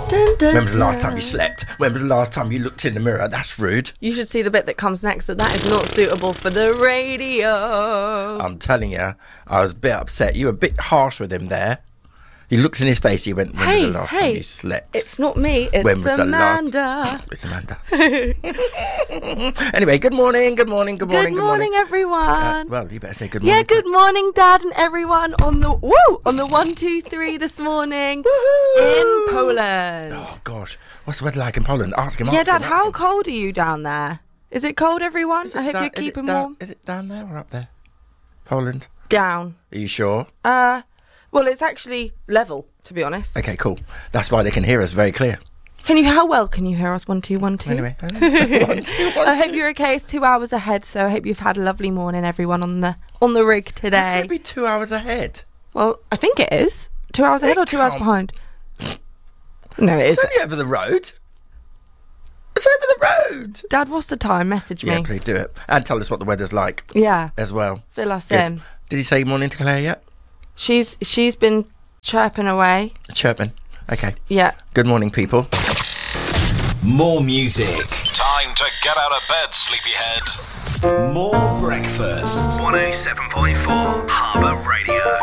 Dun, dun, When was the last dun. time you slept? When was the last time you looked in the mirror? That's rude. You should see the bit that comes next. That is not suitable for the radio. I'm telling you, I was a bit upset. You were a bit harsh with him there. He looks in his face. He went, when was the last time you slept? It's not me. It's When was the Amanda. last? It's Amanda. Anyway, good morning, good morning, good morning, Good morning, everyone. well, you better say good morning. Yeah, good morning, Dad and everyone on the 1, 2, 3 this morning in Poland. Oh gosh, what's the weather like in Poland? Ask him. Yeah, ask him, Dad, ask how him. cold are you down there? Is it cold, everyone? I hope you're keeping warm. Is it down there or up there? Poland? Down. Are you sure? Well, it's actually level, to be honest. Okay, cool. That's why they can hear us very clear. How well can you hear us? 1, 2, 1, 2. Anyway, 1, 2, 1, 2. I hope you're okay. It's 2 hours ahead, so I hope you've had a lovely morning, everyone on the rig It's today. going to be 2 hours ahead. Well, I think it is 2 hours ahead or 2 hours can't- behind. No, it It's is. only over the road. It's over the road. Dad, what's the time? Message Yeah, me. please do it. And tell us what the weather's like Yeah, as well. fill us Good. in. Did he say good morning to Claire yet? She's been chirping away. Chirping. Okay. Yeah. Good morning, people. More music. Time to get out of bed, sleepyhead. More breakfast. 107.4 Harbour Radio.